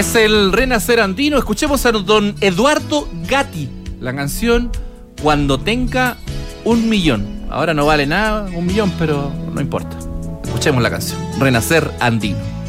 Es el Renacer Andino. Escuchemos a don Eduardo Gatti, la canción Cuando tenga 1.000.000. Ahora no vale nada 1.000.000, pero no importa. Escuchemos la canción Renacer Andino.